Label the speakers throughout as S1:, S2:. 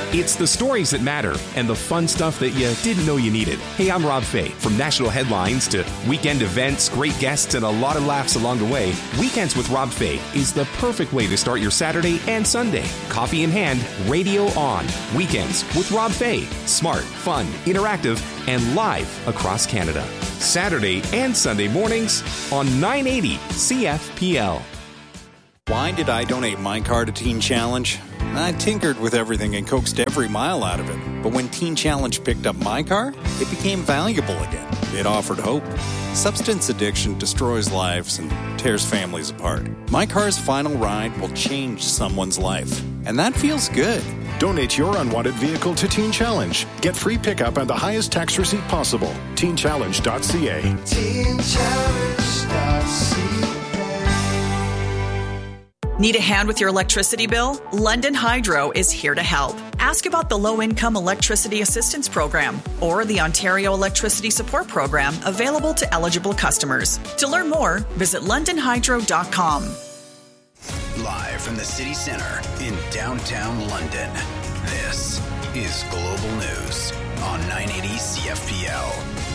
S1: It's the stories that matter and the fun stuff that you didn't know you needed. Hey, I'm Rob Fay. From national headlines to weekend events, great guests, and a lot of laughs along the way, Weekends with Rob Fay is the perfect way to start your Saturday and Sunday. Coffee in hand, radio on. Weekends with Rob Fay. Smart, fun, interactive, and live across Canada. Saturday and Sunday mornings on 980 CFPL.
S2: Why did I donate my car to Teen Challenge? I tinkered with everything and coaxed every mile out of it. But when Teen Challenge picked up my car, it became valuable again. It offered hope. Substance addiction destroys lives and tears families apart. My car's final ride will change someone's life. And that feels good.
S3: Donate your unwanted vehicle to Teen Challenge. Get free pickup and the highest tax receipt possible. TeenChallenge.ca. TeenChallenge.ca.
S4: Need a hand with your electricity bill? London Hydro is here to help. Ask about the Low-Income Electricity Assistance Program or the Ontario Electricity Support Program available to eligible customers. To learn more, visit londonhydro.com.
S5: Live from the city centre in downtown London, this is Global News on 980 CFPL.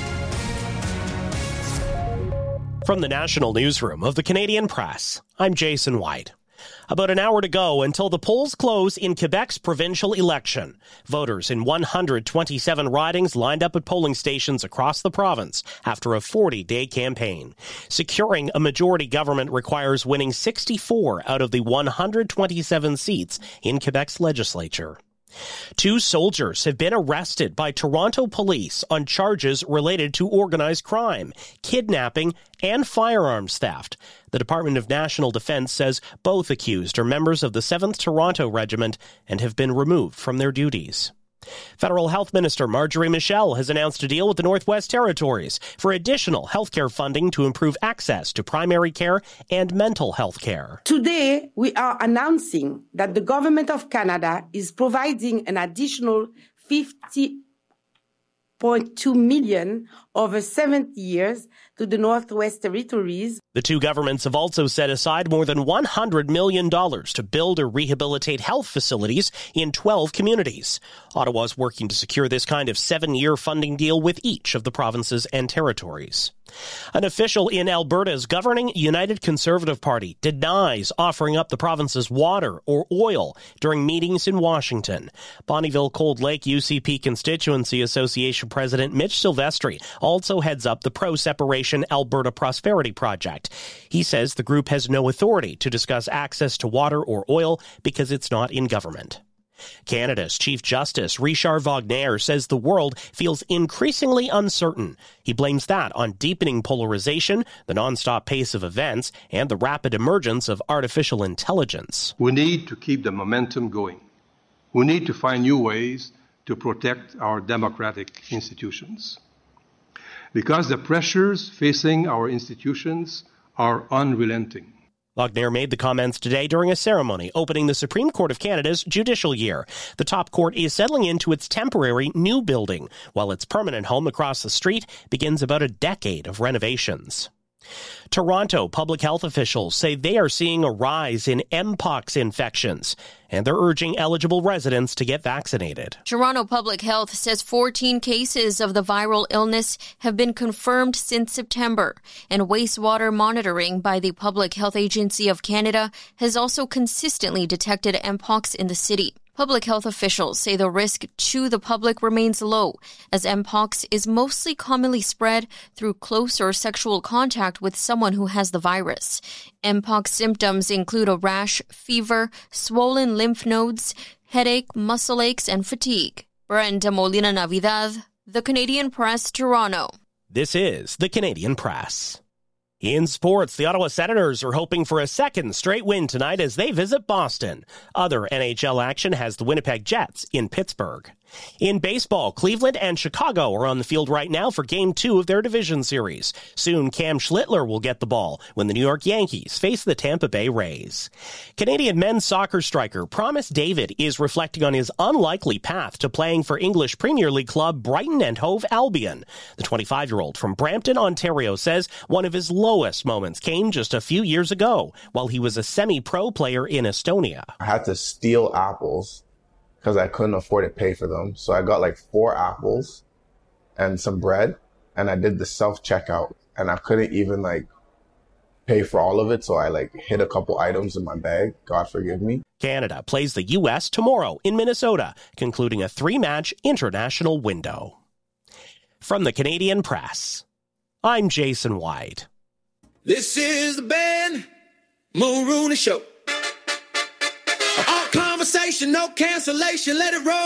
S6: From the National Newsroom of the Canadian Press, I'm Jason White. About an hour to go until the polls close in Quebec's provincial election. Voters in 127 ridings lined up at polling stations across the province after a 40-day campaign. Securing a majority government requires winning 64 out of the 127 seats in Quebec's legislature. 2 soldiers have been arrested by Toronto police on charges related to organized crime, kidnapping, and firearms theft. The Department of National Defence says both accused are members of the 7th Toronto Regiment and have been removed from their duties. Federal Health Minister Marjorie Michel has announced a deal with the Northwest Territories for additional healthcare funding to improve access to primary care and mental health care.
S7: Today, we are announcing that the Government of Canada is providing an additional $50.2 million over 7 years to the Northwest Territories.
S6: The 2 governments have also set aside more than $100 million to build or rehabilitate health facilities in 12 communities. Ottawa's working to secure this kind of 7-year funding deal with each of the provinces and territories. An official in Alberta's governing United Conservative Party denies offering up the province's water or oil during meetings in Washington. Bonnyville-Cold Lake UCP Constituency Association President Mitch Silvestri also heads up the pro-separation Alberta Prosperity Project. He says the group has no authority to discuss access to water or oil because it's not in government. Canada's Chief Justice Richard Wagner says the world feels increasingly uncertain. He blames that on deepening polarization, the nonstop pace of events, and the rapid emergence of artificial intelligence.
S8: We need to keep the momentum going. We need to find new ways to protect our democratic institutions. Because the pressures facing our institutions are unrelenting.
S6: Wagner made the comments today during a ceremony opening the Supreme Court of Canada's judicial year. The top court is settling into its temporary new building, while its permanent home across the street begins about a decade of renovations. Toronto public health officials say they are seeing a rise in Mpox infections, and they're urging eligible residents to get vaccinated.
S9: Toronto Public Health says 14 cases of the viral illness have been confirmed since September, and wastewater monitoring by the Public Health Agency of Canada has also consistently detected Mpox in the city. Public health officials say the risk to the public remains low, as Mpox is mostly commonly spread through close or sexual contact with someone who has the virus. Mpox symptoms include a rash, fever, swollen lymph nodes, headache, muscle aches, and fatigue. Brenda Molina Navidad, The Canadian Press, Toronto.
S6: This is The Canadian Press. In sports, the Ottawa Senators are hoping for a second straight win tonight as they visit Boston. Other NHL action has the Winnipeg Jets in Pittsburgh. In baseball, Cleveland and Chicago are on the field right now for Game 2 of their division series. Soon, Cam Schlittler will get the ball when the New York Yankees face the Tampa Bay Rays. Canadian men's soccer striker Promise David is reflecting on his unlikely path to playing for English Premier League club Brighton and Hove Albion. The 25-year-old from Brampton, Ontario, says one of his lowest moments came just a few years ago while he was a semi-pro player in Estonia.
S10: I had to steal apples because I couldn't afford to pay for them. So I got like 4 apples and some bread, and I did the self-checkout, and I couldn't even like pay for all of it. So I like hid a couple items in my bag. God forgive me.
S6: Canada plays the U.S. tomorrow in Minnesota, concluding a 3-match international window. From the Canadian Press, I'm Jason White.
S11: This is the Ben Mulrooney Show. All conversation, no cancellation, let it roll.